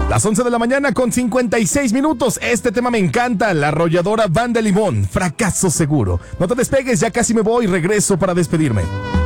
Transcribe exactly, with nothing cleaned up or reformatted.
Las once de la mañana con cincuenta y seis minutos. Este tema me encanta. La arrolladora Banda Limón. Fracaso seguro. No te despegues, ya casi me voy. Regreso para despedirme.